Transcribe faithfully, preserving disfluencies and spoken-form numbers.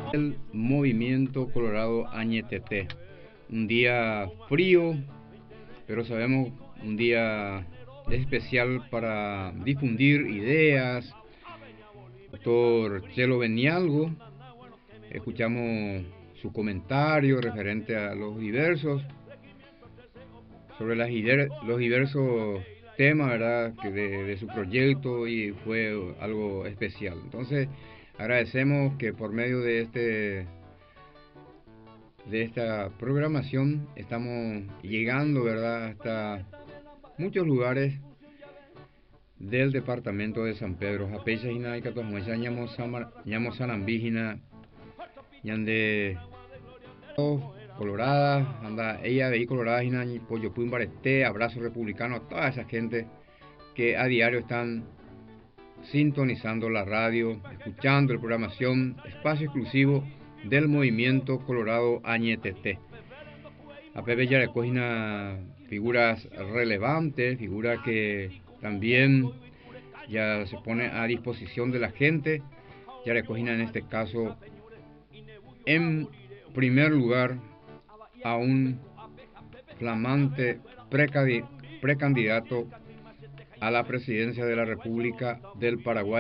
El movimiento Colorado Añetete. Un día frío, pero sabemos un día especial para difundir ideas. Doctor Chelo Benialgo, escuchamos su comentario referente a los diversos, sobre las, los diversos temas, ¿verdad?, que de, de su proyecto, y fue algo especial. Entonces, agradecemos que por medio de este de esta programación estamos llegando, ¿verdad?, hasta muchos lugares del departamento de San Pedro. Japecha hina y catomuecha ñamo sanambígina ñande colorada, anda ella de colorada hina pollo barete, abrazo republicano a toda esa gente que a diario están sintonizando la radio, escuchando la programación, espacio exclusivo del movimiento Colorado Añetete. A Pepe ya recogina figuras relevantes, figuras que también ya se pone a disposición de la gente. Ya recogina en este caso, en primer lugar, a un flamante precandidato a la presidencia de la República del Paraguay,